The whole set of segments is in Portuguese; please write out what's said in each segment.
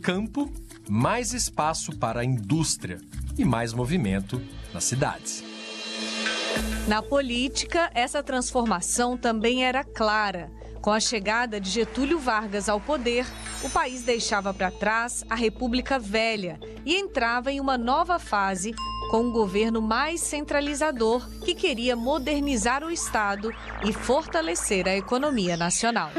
campo, mais espaço para a indústria e mais movimento nas cidades. Na política, essa transformação também era clara. Com a chegada de Getúlio Vargas ao poder, o país deixava para trás a República Velha e entrava em uma nova fase com um governo mais centralizador que queria modernizar o Estado e fortalecer a economia nacional.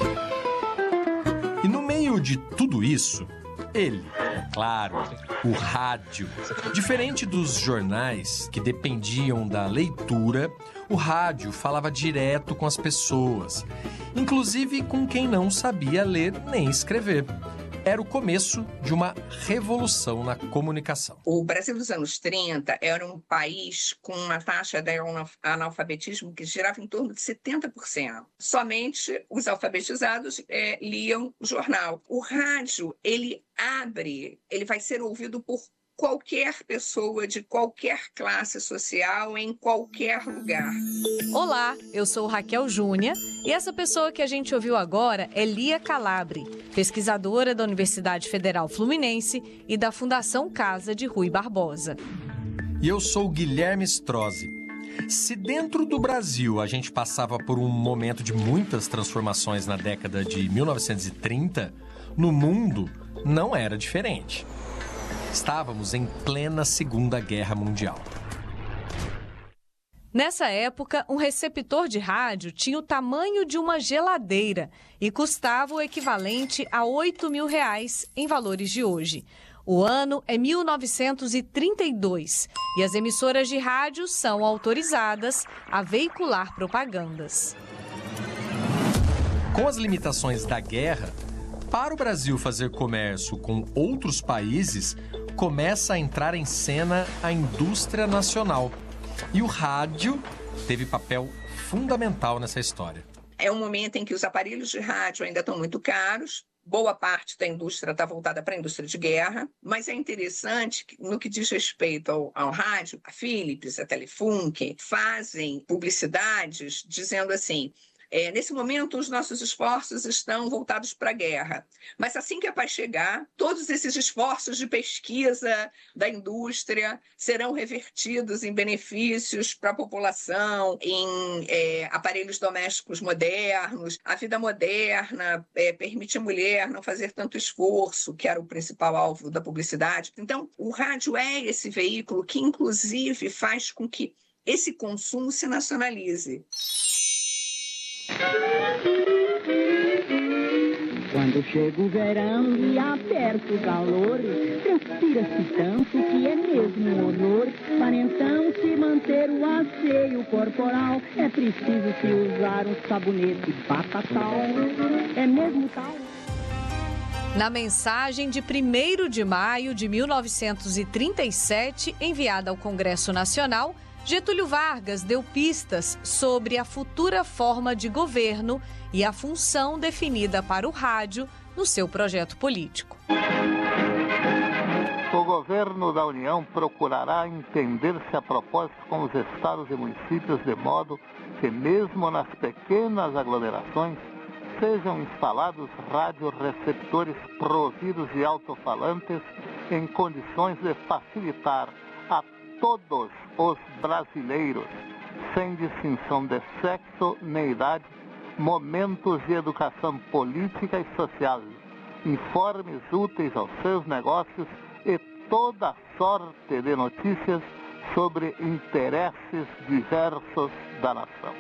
E no meio de tudo isso, ele, claro, o rádio. Diferente dos jornais que dependiam da leitura, o rádio falava direto com as pessoas, inclusive com quem não sabia ler nem escrever. Era o começo de uma revolução na comunicação. O Brasil dos anos 30 era um país com uma taxa de analfabetismo que girava em torno de 70%. Somente os alfabetizados liam o jornal. O rádio, ele vai ser ouvido por qualquer pessoa de qualquer classe social, em qualquer lugar. Olá, eu sou Raquel Júnia e essa pessoa que a gente ouviu agora é Lia Calabre, pesquisadora da Universidade Federal Fluminense e da Fundação Casa de Rui Barbosa. E eu sou Guilherme Strozzi. Se dentro do Brasil a gente passava por um momento de muitas transformações na década de 1930, no mundo não era diferente. Estávamos em plena Segunda Guerra Mundial. Nessa época, um receptor de rádio tinha o tamanho de uma geladeira e custava o equivalente a R$8.000 em valores de hoje. O ano é 1932 e as emissoras de rádio são autorizadas a veicular propagandas. Com as limitações da guerra, para o Brasil fazer comércio com outros países, começa a entrar em cena a indústria nacional. E o rádio teve papel fundamental nessa história. É um momento em que os aparelhos de rádio ainda estão muito caros. Boa parte da indústria está voltada para a indústria de guerra. Mas é interessante que, no que diz respeito ao rádio, a Philips, a Telefunken, fazem publicidades dizendo assim: nesse momento, os nossos esforços estão voltados para a guerra. Mas assim que a paz chegar, todos esses esforços de pesquisa da indústria serão revertidos em benefícios para a população, em aparelhos domésticos modernos. A vida moderna permite à mulher não fazer tanto esforço, que era o principal alvo da publicidade. Então, o rádio é esse veículo que, inclusive, faz com que esse consumo se nacionalize. Quando chega o verão e aperta o calor, transpira-se tanto que é mesmo um honor. Para então se manter o asseio corporal, é preciso se usar um sabonete Batatal. É mesmo tal? Na mensagem de 1º de maio de 1937, enviada ao Congresso Nacional, Getúlio Vargas deu pistas sobre a futura forma de governo e a função definida para o rádio no seu projeto político. O governo da União procurará entender-se a propósito com os estados e municípios de modo que, mesmo nas pequenas aglomerações, sejam instalados radioreceptores providos de alto-falantes em condições de facilitar a todos os brasileiros, sem distinção de sexo nem idade, momentos de educação política e social, informes úteis aos seus negócios e toda sorte de notícias sobre interesses diversos da nação.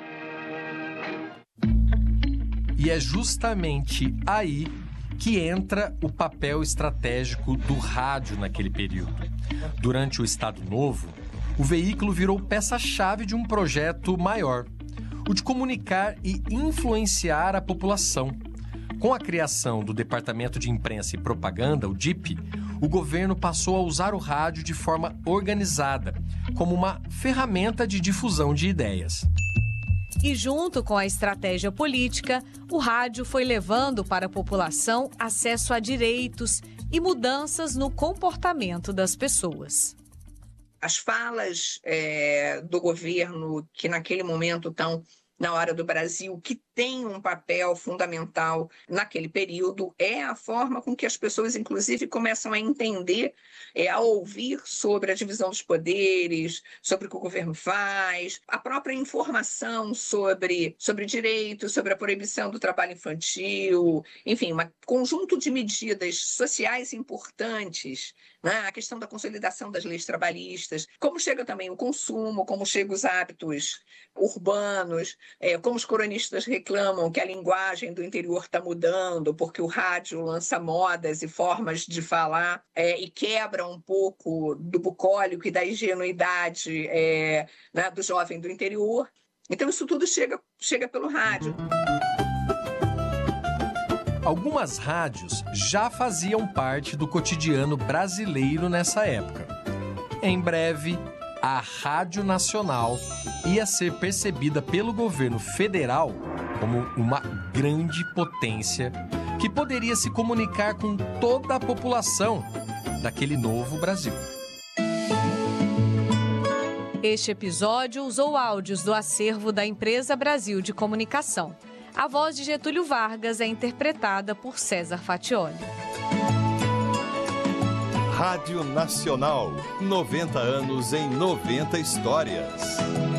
E é justamente aí que entra o papel estratégico do rádio naquele período. Durante o Estado Novo, o veículo virou peça-chave de um projeto maior, o de comunicar e influenciar a população. Com a criação do Departamento de Imprensa e Propaganda, o DIP, o governo passou a usar o rádio de forma organizada, como uma ferramenta de difusão de ideias. E junto com a estratégia política, o rádio foi levando para a população acesso a direitos e mudanças no comportamento das pessoas. As falas do governo, que naquele momento estão na hora do Brasil, que tem um papel fundamental naquele período, é a forma com que as pessoas, inclusive, começam a entender, a ouvir sobre a divisão dos poderes, sobre o que o governo faz, a própria informação sobre direitos, sobre a proibição do trabalho infantil, enfim, um conjunto de medidas sociais importantes, né? A questão da consolidação das leis trabalhistas, como chega também o consumo, como chegam os hábitos urbanos, como os cronistas reclamam que a linguagem do interior está mudando, porque o rádio lança modas e formas de falar e quebra um pouco do bucólico e da ingenuidade né, do jovem do interior. Então, isso tudo chega pelo rádio. Algumas rádios já faziam parte do cotidiano brasileiro nessa época. Em breve, a Rádio Nacional ia ser percebida pelo governo federal como uma grande potência que poderia se comunicar com toda a população daquele novo Brasil. Este episódio usou áudios do acervo da Empresa Brasil de Comunicação. A voz de Getúlio Vargas é interpretada por César Fatioli. Rádio Nacional, 90 anos em 90 histórias.